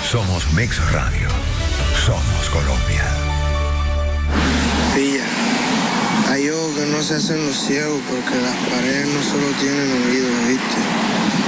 Somos Mix Radio. Somos Colombia. Pilla, hay ojos que no se hacen los ciegos porque las paredes no solo tienen oídos, ¿viste?